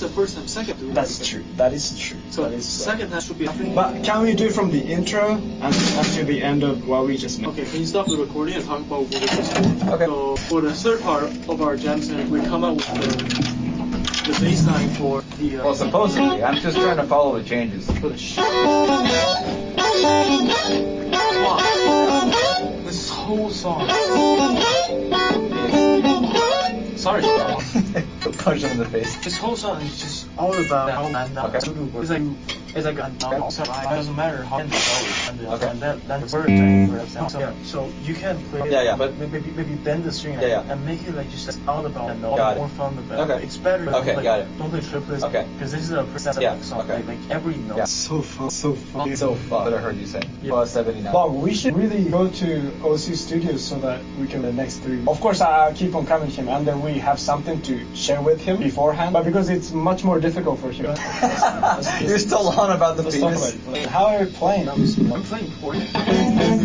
the first time. Second, do That's true. That is true. So that is second time should be. But can we do from the intro and to the end of what we just made? Okay, can you stop the recording and talk about what we just did? Okay. So for the third part of our jam session, we come up with the bass line for the. Well, supposedly, I'm just trying to follow the changes. For the this whole song. Sorry. Punch him in the face. This whole song is just all about how man Okay. It's like it doesn't matter how and Okay. and that's word so yeah. So you can play it, Yeah. but maybe bend the string and make it like just all about and Got more it. fun the better. Okay. It's better. Okay, Like, got it. Don't play triplets. Okay. Because this is a perceptive song. Okay. Like every note. Yeah. So fun. So fun. So fun. What I heard you say. Yeah. Well, 79. But we should really go to OC Studios so that we can the next 3. Of course, I keep on coming to him, and then we have something to share with him beforehand. But because it's much more difficult for him. You're still on about the Let's penis. talk about it. How are you playing? I'm playing chord.